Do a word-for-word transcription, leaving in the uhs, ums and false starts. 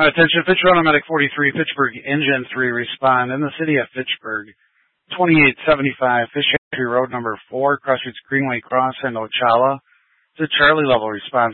Uh, attention, Fitchburg Medic forty-three, Fitchburg Engine three, respond. In the city of Fitchburg, twenty-eight seventy-five, Fish Factory Road number four, Crossroads Greenway Cross and Ocala. To Charlie level response.